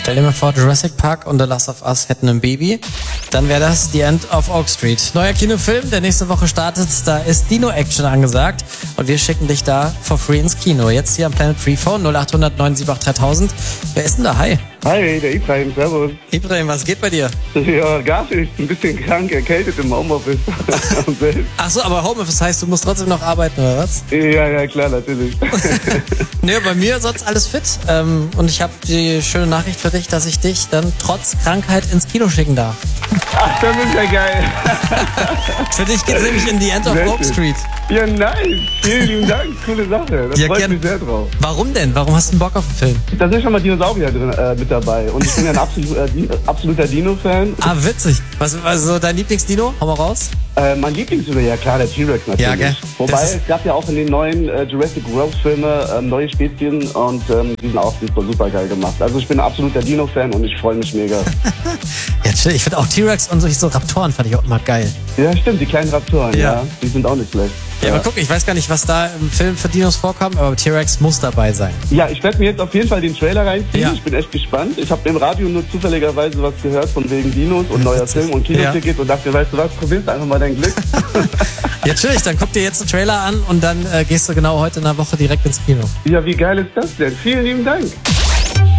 Stell dir mal vor, Jurassic Park und The Last of Us hätten ein Baby. Dann wäre das The End of Oak Street. Neuer Kinofilm, der nächste Woche startet. Da ist Dino-Action angesagt. Und wir schicken dich da for free ins Kino. Jetzt hier am Planet Freephone 0800 978 3000. Wer ist denn da? Hi. Hi, der Ibrahim, servus. Ibrahim, was geht bei dir? Ja, gar nicht. Ein bisschen krank, erkältet im Homeoffice. Ach so, aber Homeoffice heißt, du musst trotzdem noch arbeiten, oder was? Ja, klar, natürlich. Nee, bei mir sonst alles fit. Und ich habe die schöne Nachricht für dich, dass ich dich dann trotz Krankheit ins Kino schicken darf. Ach, das ist ja geil. Für dich geht's nämlich in The End of Oak Street. Ja, nice. Vielen lieben Dank. Coole Sache. Das freut mich sehr drauf. Warum denn? Warum hast du einen Bock auf den Film? Da sind schon mal Dinosaurier drin, mit dabei. Und ich bin ja ein absoluter Dino-Fan. Ah, witzig. Was so dein Lieblingsdino? Hau mal raus. Mein Lieblingsdino, ja klar, der T-Rex natürlich. Ja, gell? Wobei, es gab ja auch in den neuen Jurassic World-Filme neue Spezien und die sind auch super geil gemacht. Also ich bin ein absoluter Dino-Fan und ich freue mich mega. Ja, chill. Ich finde auch T-Rex und so Raptoren fand ich auch immer geil. Ja, stimmt, die kleinen Raptoren, ja. Die sind auch nicht schlecht. Ja, aber guck, ich weiß gar nicht, was da im Film für Dinos vorkommt, aber T-Rex muss dabei sein. Ja, ich werde mir jetzt auf jeden Fall den Trailer reinziehen. Ja. Ich bin echt gespannt. Ich habe im Radio nur zufälligerweise was gehört von wegen Dinos und neuer Film und Kinoticket und dachte, weißt du was, probierst einfach mal dein Glück. Ja, chillig, dann guck dir jetzt den Trailer an und dann gehst du genau heute in der Woche direkt ins Kino. Ja, wie geil ist das denn? Vielen lieben Dank.